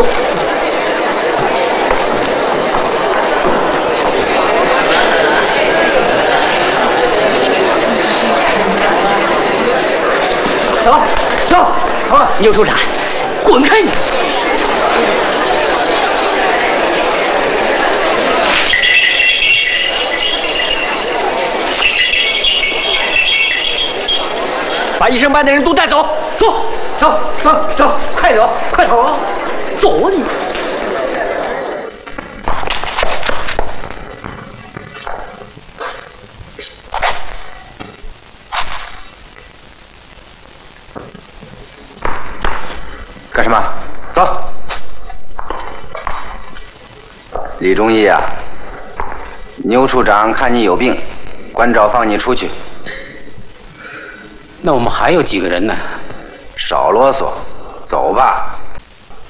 走走走，牛处长，滚开你！把医生班的人都带走，走走走走，快走快走，走啊你！ 干什么？走！李忠义啊，牛处长看你有病，关照放你出去。 那我们还有几个人呢？ 少啰嗦，走吧。